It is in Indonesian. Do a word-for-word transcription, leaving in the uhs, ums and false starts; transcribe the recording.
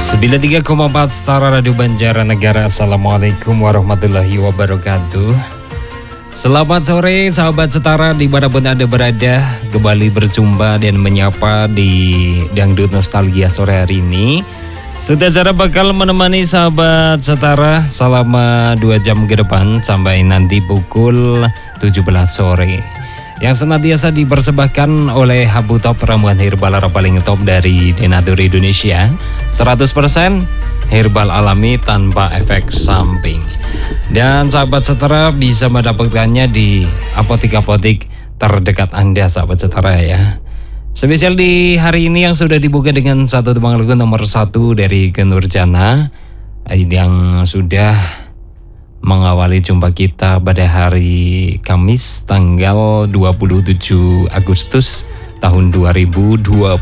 sembilan puluh tiga koma empat Setara Radio Banjaranegara. Assalamualaikum warahmatullahi wabarakatuh. Selamat sore sahabat Setara dimanapun Anda berada. Kembali berjumpa dan menyapa di Dangdut Nostalgia sore hari ini. Sudah Zara bakal menemani sahabat Setara selama dua jam ke depan sampai nanti pukul tujuh belas sore. Yang senantiasa dipersembahkan oleh Habu Top, ramuan herbal paling top dari Denatur Indonesia, seratus persen herbal alami tanpa efek samping. Dan sahabat Setara bisa mendapatkannya di apotik-apotik terdekat Anda sahabat Setara ya. Spesial di hari ini yang sudah dibuka dengan satu tembang lagu nomor satu dari Kenurjana yang sudah mengawali jumpa kita pada hari Kamis tanggal dua puluh tujuh Agustus tahun dua ribu dua